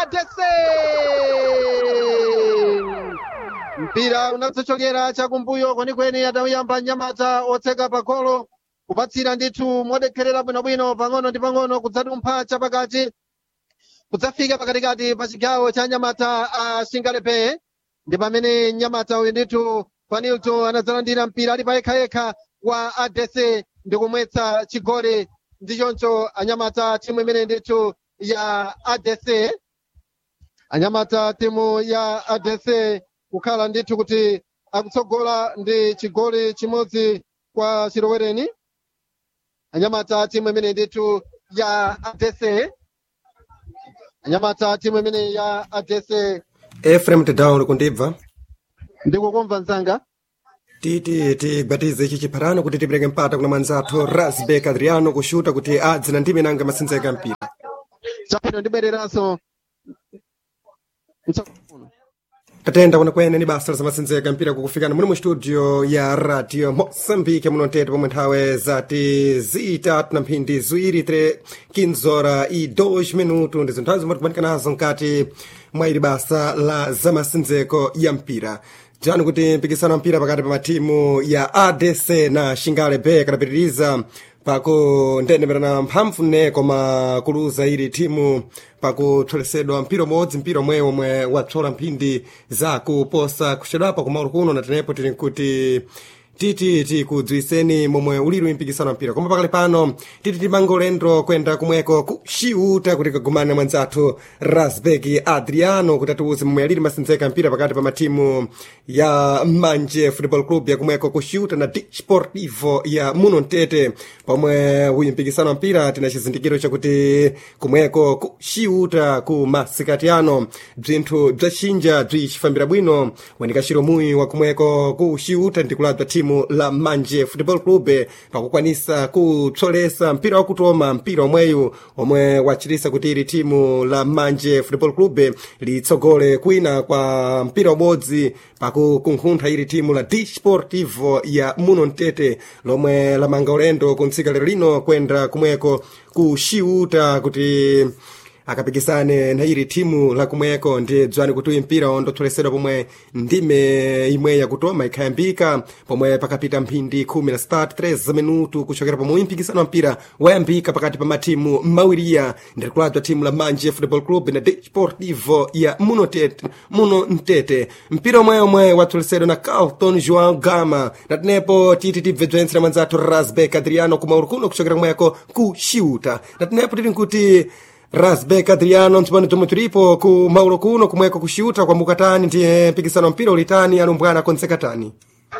adese mpira unatsochokera chakumbuyo kwenikweni atayamba nyamata otseka pagolo kupatsira ndithu modekherera bwinobwino pang'ono ndi pang'ono kudzadumpha chapakati kudzafika pakatikati pa chigawo cha nyamata a Shingalepe ndi pamene nyamata uyu ndithu Vanilton anadzalandira mpira ali payekhayekha wa adese ndi kumwetsa chigoli ndichoncho anyamata timu imene ndithu ya adese anyamata timu ya adese kukhala ndithu kuti akutsogola ndi chigoli chimodzi kwa chilowereni anyamata timu imene ndithu ya adese anyamata timu imene ya adese Ephraim Tedown kundibva ndikukumva mzanga titi tigwatize ichi chipharano kuti tipereke mpata kuna mwanzathu Rasbek Adriano kushuta kuti adzina ndime nanga masinzeka mpira chapino ndibwereranso tatenda kuna kwene ni basa zamasinzeka mpira kukufikana muli mu studio ya radio Moçambique muno ntete pomwe nthawe zati zitatu na mphindi ziwiri 15 horas e 2 minutos ndizo nthawi zomwe tikumanika nazo mkati mwa ili basa la zamasinzeko ya mpira jani kuti mpikisano wa mpira pakati pa matimu ya ADC na Shingalepe kadapitiriza pakundendemera mphamvu ne koma kuluza ili timu pakutholesedwa mpira umodzi mpira omwe watsola mphindi za kuposa kuchedwapa kumaulu kuno na tenepo tili nkuti titi kudziwiseni momwe uliri mpikisano mpira koma pakali pano titi timangolendo kwenda kumweko kuxiuta kuti kagumana mwanzathu Rasbek Adriano kuti atiuze momwe aliri masinzeka mpira pakati pa matimu ya Manje Football Club ya kumweko kuxiuta na Desportivo ya muno ntete pomwe uyu mpikisano mpira tina chizindikiro chakuti kumweko kuxiuta ku masikati ano bzinthu bzacinja bzicifambira bwino wanikachiro muyi wa kumweko kuxiuta ndikuladwa timu la Manje Football Club pakukwanisa kutsolesa mpira wakutoma mpira omweyu omwe wachitisa kuti ili timu la Manje Football Club litsogole kwina kwa mpira umodzi pakukunkhuntha ili timu la Desportivo ya muno ntete lomwe lamanga ulendo kuntsika lero lino kwenda kumweko kuxiuta kuti akapikisane na ili timu la kumweko ndi dzwani kuti uyu mpira ondotholesedwa pomwe ndime imwe yakutoma ikhayambika pomwe pakapita mphindi 13 minutu kuchokera pomwe mpikisano wa mpira wayambika pakati pa matimu mawiriya ndi kuladwa timu la Manje Football Club na Desportivo ya muno ntete mpira omwe watholesedwa na Carlton João Gama na tenepo titi tibve bzwentsera mwanzathu Rasbek Adriano kumaulu kuno kuchokera kumweko kuxiuta na tenepo tili nkuti Rasbek Adriano ntsipano tomwe tulipo ku maulo kuno kumweko kuxiuta kwa mukatani ndiye mpikisano mpira ulitani alumbwana konsekatani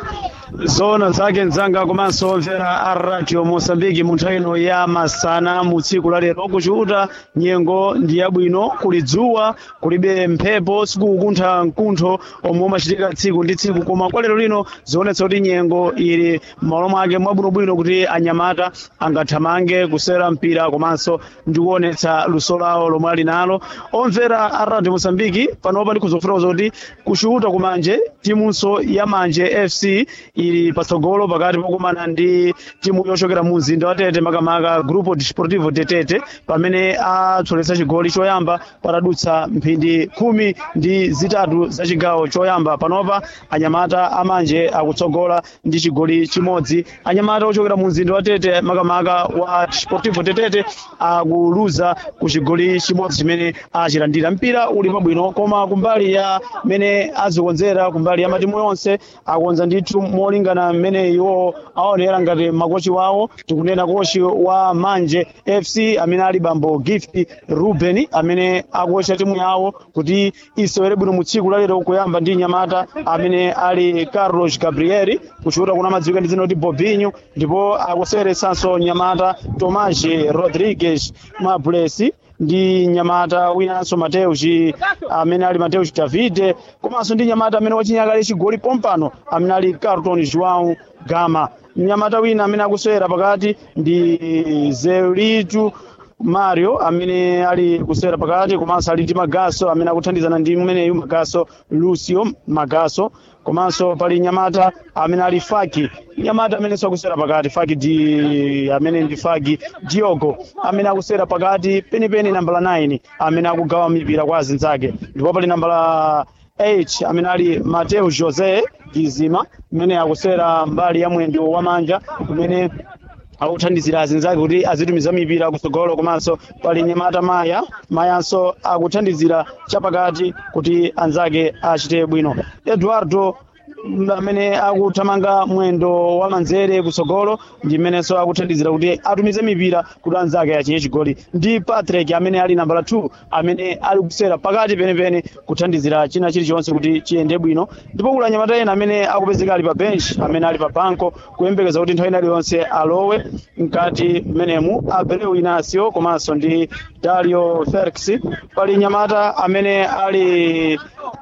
zona zake nzanga komanso mvera a radio Moçambique mu nthawi ino ya masana mu tsiku la lero kuxiuta nyengo ndi yabwino kuli dzuwa kulibe mphepo sikukukuntha mkuntho omwe umachitika tsiku ndi tsiku koma kwa lero lino zionetsa kuti nyengo ili m'malo mwake mwabwinobwino kuti anyamata angathamange kusera mpira komanso ndi kuonetsa luso lawo lomwe ali nalo omvera a radio Moçambique panopa ndikuzofotokoza kuti kuxiuta kumanje timunso ya Manje FC ili patsogolo pakati pokumana ndi timu yochokera mu mzinda wa Tete makamaka Grupo Desportivo de Tete pamene atsoletsa chigoli choyamba patadutsa mphindi 13 za chigawo choyamba panopa anyamata amanje akutsogola ndi chigoli chimodzi anyamata ochokera mu mzinda wa Tete makamaka wa Desportivo de Tete akuluza ku chigoli chimodzi chimene achilandira mpira uli pabwino koma kumbali ya mene azikonzera kumbali ya matimu yonse akonza ndithu molingana mmene iwo aonera ngati makochi wawo tikunena kochi wa Manje FC amene ali bambo Gift Ruben amene akocha timu yawo kuti isewere bwino mu tsiku la lero kuyamba ndi nyamata amene ali Carlos Gabriel kuchiuta kuna madziwika ndi zinoti Bobinho ndipo akuseweretsanso nyamata Tomás Rodrigues Mablesi ndi nyamata winanso Mateus amene ali Mateus Davide komanso ndi nyamata amene wachinyakale chigoli pompano amene ali Carlton João Gama nyamata wina amene akusewera pakati ndi Zelitu Mario amene ali kusera pakati, komanso ali ndi Magaso amene akuthandizana ndi mmeneyu Magaso Lucio Magaso, komanso pali Nyamata amene ali Faki, Nyamata amene akusera pakati, Faki di amene ndi Faki Diogo amene akusera pakati penipeni nambala 9 amene akugawa mipira kwa azinzake, ndipo pali nambala 8 amene ali Mateo Jose Gizima amene akusera mbali ya mwendo wa manja kumene akuthandizira azinzake kuti azitumiza mipira kutsogolo, komanso pali Nyamata Mayanso akuthandizira chapakati kuti anzake achite bwino. Eduardo amene akuthamanga mwendo wa manzere kutsogolo ndi mmenenso akuthandizira kuti atumize mipira kuti anzake achinye chigoli, ndi Patrick amene ali nambala 2 amene ali kusera pakati penepene kuthandizira china chilichonse kuti chiyende bwino, ndipo kula Nyamata ena amene akupezeka ali pa bench amene ali pa banko kuyembekeza kuti nthawi iliyonse alowe mkati mmenemu, Abreu Inacio komanso ndi Dario Felix. Pali Nyamata amene ali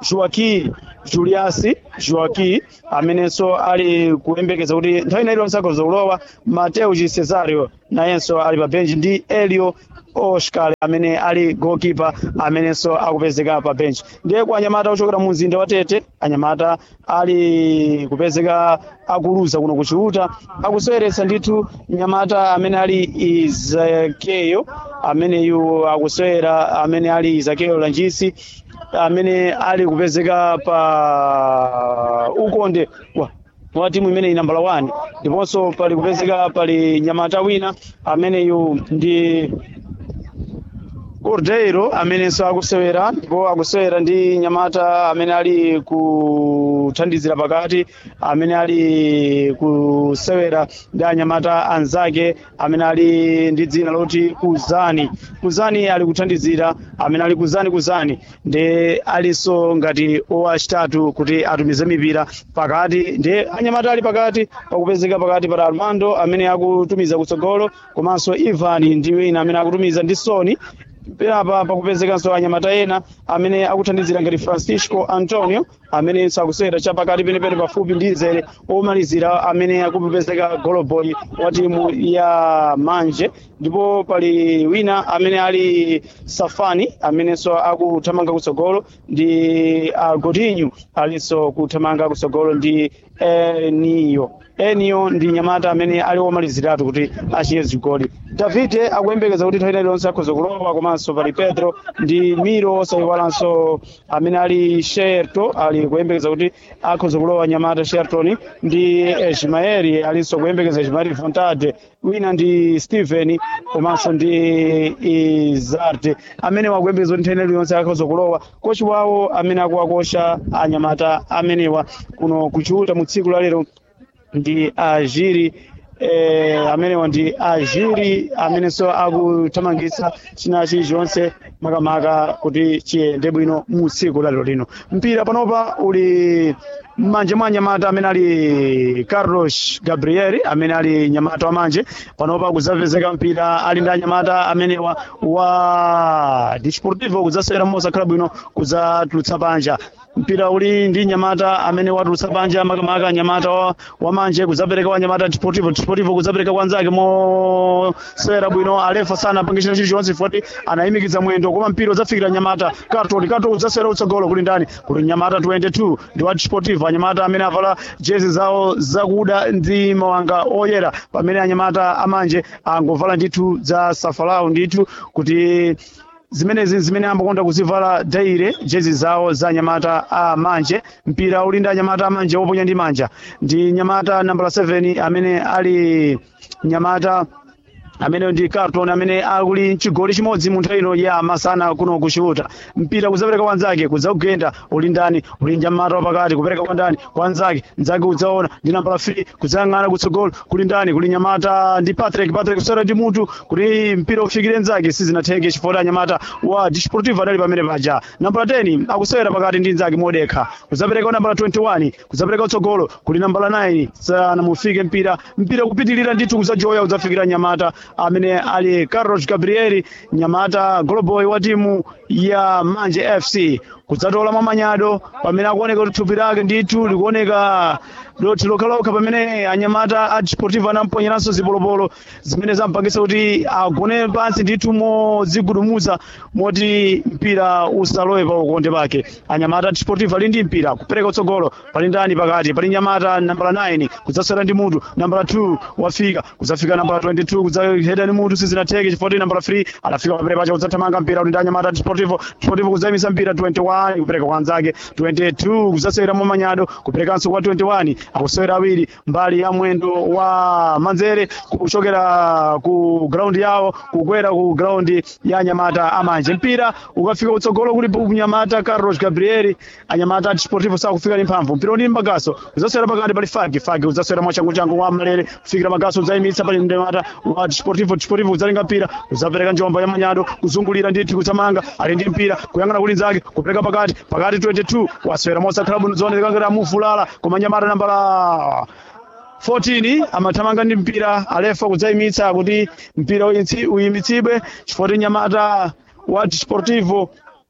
Julius Joaquim amenenso ali kuyembekeza kuti nthawi iliyonse akhoza kulowa, Mateo Cesario nayenso ali pa bench, ndi Elio Oscar amene ali goalkeeper amenenso akupezeka pa bench. Ndiye kwa Anyamata ochokera mu mzinda wa Tete, Anyamata ali kupezeka akuluza kuno kuchiuta, akusoyeretsa ndithu Nyamata amene ali Izakeo ameneyu akuswera, amene ali Izakeo Lanjisi amene ali kupezeka pa ukonde wa timu imene nambala 1, ndiponso pali kupezeka pali Nyamata wina ameneyu ndi Cordeiro amenenso akusewera, ndipo akusewera ndi Nyamata amene ali kuthandizira pakati, amene ali kusewera ndi Anyamata anzake amene ali ndi dzina loti Kuzani ali kuthandizira, amene ali Kuzani ndi aliso ngati owachitatu kuti atumize mipira pakati, ndi Anyamata ali pakati pakupezeka pakati pa Armando amene akutumiza kutsogolo, komanso Ivan ndi wina amene akutumiza ndi Soni. Apa pakupezekanso Anyamata ena amene akuthandizira ngati Francisco Antonio amene sakusera chapakati penepene pafupi ndi Zere omalizira amene akupezeka Goloboy wa timu ya Manje, ndipo pali wina amene ali Safani amenenso akuthamanga kutsogolo, ndi Godinho alinso kuthamanga kutsogolo, ndi Enio ndi Nyamata amene ali omaliziratu kuti achinye zigoli. Davide akuyembekeza kuti nthawi iliyonse akhoza kulowa, komanso pali Pedro ndi Miro osayiwalanso amene ali Sherto ali kuyembekeza kuti akhoza kulowa Nyamata Sherton, ndi Ismaeli alinso kuyembekeza Ismaeli Vontade, wina ndi Steven komanso ndi Izarte amene wakuyembekeza kuti nthawi iliyonse akhoza kulowa. Kochi wawo amene akuwakosha Anyamata amenewa kuno kuchiuta mu tsiku la lero ndi Ajiri amenewa ndi Ajiri amenenso akuthamangitsa china chilichonse makamaka kuti chiyende bwino mu tsiku la lero lino. Mpira panopa uli manje mwa Nyamata amene ali Carlos Gabriel amene ali Nyamata wa manje, panopa kuzapezeka mpira ali ndi Nyamata amene wa Desportivo kuzasewera mosakhala bwino kuzatulutsa panja. Mpira uli ndi Nyamata amene watulutsa panja makamaka Nyamata wa manje kuzapereka wa Nyamata Desportivo kuzapereka kwanzake mosewera bwino, alefa sana pangichina chilichonse futi anayimikiza mwendo, koma mpira uzafikira Nyamata Kato kuzasewera utsogolo kuli ndani kuli Nyamata 22 ndi wa Desportivo. Anyamata amene avala jezi zawo zakuda ndi mawanga oyera, pamene Anyamata amanje angovala ndithu za safalao ndithu kuti zimene amakonda kuzivala daire jezi zawo za Nyamata amanje. Mpira uli ndi Anyamata amanje oponya ndi manja, ndi Nyamata nambala 7 amene ali Nyamata amene ndi Carton amene akuli chigoli chimodzi mu nthawi ino ya masana kuno kuchiuta. Mpira kuzapereka kwanzake kuzagenda uli ndani uli Nyamata wapakati kupereka kwa ndani kwanzake, nzake udzaona ndi nambala 3 kuzang'ana kutsogolo kuli ndani kuli Nyamata ndi Patrick kusera ndi mutu kuti mpira ufikire nzake sizinatheke chifukwa Nyamata wa Desportivo adali pamene paja. Nambala 10 akusewera pakati ndi nzake modekha kuzapereka nambala 21 kuzapereka kutsogolo kuli nambala 9 sana mufike mpira kupitilira ndithu kuzajoya udzafikira Nyamata amene ali Carlos Gabriel nyamata Global wa timu ya Manje FC kudzatola mwamanyado pamene akuoneka kuti thupi lake ndithu likuoneka dothi lokhalokha pamene anyamata a Desportivo anamponyeranso zipolopolo zimene zampangisa kuti agone pansi ndithu mozigudumuza moti mpira usalowe pa ukonde pake. Anyamata a Desportivo ali ndi mpira kupereka utsogolo, pali ndani pakati, pali nyamata nambala 9 kudzasera ndi mutu, nambala 2 wafika kudzafika nambala 22 kudzaheda ndi mutu sizinatheke chifukwa nambala 3 anafika pamene pacha kudzathamanga mpira kuti ndi anyamata a Desportivo kudzayimisa mpira 21 kupereka kwa anzake, 22 kudzasewera mwamanyado kuperekanso kwa 21 akusewera awiri mbali ya mwendo wa Manzere kuchokera ku ground yawo kukwera ku ground ya anyamata amanje. Mpira ukafika utsogolo kuli nyamata Carlos Gabriel, anyamata Desportivo sakufika ndi mphamvu. Mpira ndi Magaso kudzasewera pakati pali Fagi kudzasewera mwachangu wa Malere kufikira Magaso udzayimitsa pali nyamata wa Desportivo kudzalinga mpira kudzapereka njomba ya manyado kuzungulira ndithu kutsamanga ali ndi mpira kuyang'ana kuli nzake kupereka pakati 22 wasewera mosakhala bwino zooneka ngati amufulala koma nyamata nambala 14 amathamanga ndi mpira alefa kudzayimitsa kuti mpira uyimitsidwe chifukwa nyamata wa Desportivo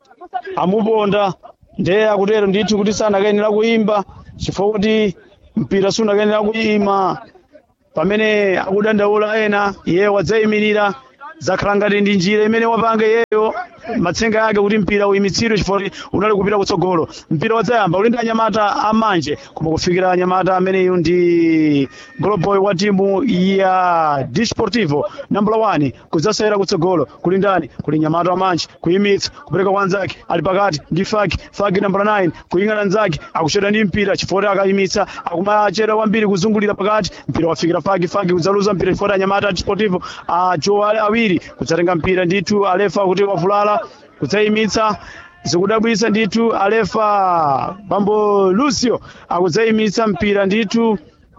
amuponda ndiye akutero ndithu kuti sanakayenera kuyimba chifukwa kuti mpira sunakayenera kuyima pamene akudandaula ena iye wadzayimirira zakhala ngati ndi njira imene wapanga iyeyo matsenga yake kuti mpira uyimitsidwe chifukwa unali kupita kutsogolo. Mpira wadzayamba uli ndi anyamata amanje koma kufikira anyamata ameneyu ndi Global wa timu ya Desportivo nambala 1 kudzasewera kutsogolo kuli ndani kuli nyamata amanje kuyimitsa kupereka kwa anzake ali pakati ndi Fagi nambala 9 kuyang'ana anzake akuchera ndi mpira chifukwa akayimitsa akumachera kwambiri kuzungulira pakati. Mpira wafikira Fagi kudzaluza mpira chifukwa anyamata Desportivo ajowa awiri kudzatenga mpira ndithu alefa kuti wavulala kudzayimitsa zikudabwisa ndithu alefa Bambo Lucio akudzayimitsa mpira ndithu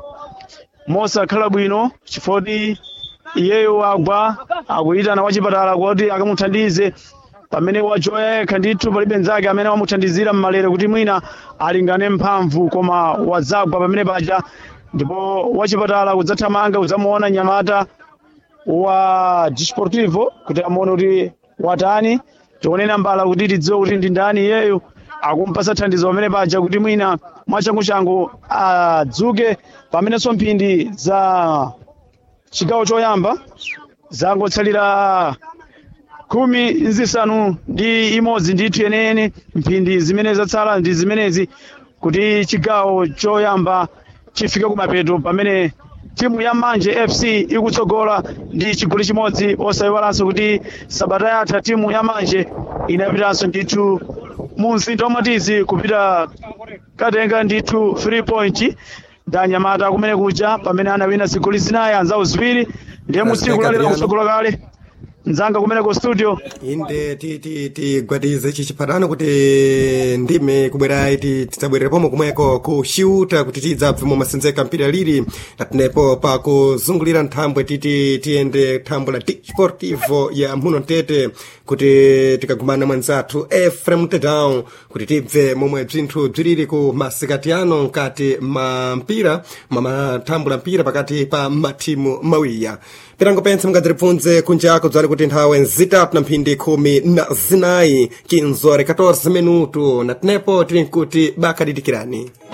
mosakhala bwino chifukwa iyeyo agwa akuyitana wachipatala kuti akamuthandize pamene wajoya yekha ndithu palibe nzake amene wamuthandizira mmalere kuti mwina alingane mphamvu koma wadzagwa pamene paja ndipo wachipatala kudzathamanga kudzamuona nyamata wa Desportivo kuti amuone kuti watani tione nambala kuti tidziwe kuti ndi ndani iyeyo akumpasa thandizo pamene paja kuti mwina mwachangu adzuke pamenenso mphindi za chigawo choyamba zangotsalira 15 ndithu yenene mphindi zimene zatsala ndi zimenezi kuti chigawo choyamba chifike kumapeto pamene timu ya Manje FC ikutsogola ndi chigoli chimodzi. Osayiwalanso kuti sabata yatha timu ya Manje inapitanso ndithu mu mzinda wa Mwatizi kupita katenga ndithu 3 point ndanyamata kumene kuja pamene anawina zigoli zinayi anzawo ziwiri ndiye musiku lalero kutsogola kale nzanga kumeneko studio inde tigwatize chichipatano kuti ndime kubwera tidzabwerera pomwe kumweko kuxiuta kuti tidzabve masenzeka mpira liri tatinepo pakuzungulira nthambwe tiyende thambwe la Desportivo ya Mhuno Mtete kuti tikagumana mwanzathu Efrem Tedown kuti tibve momwe bzinthu bziliri ku masikati ano nkati ma mpira mathambwe la mpira pakati pa mathimu mawiya. Pirango pense mungadziripfunze kunjako dzali kuti nthawe nzitatu na mphindi 14 kinzore 14 minuto na tinepo tili nkuti bakadidikirani.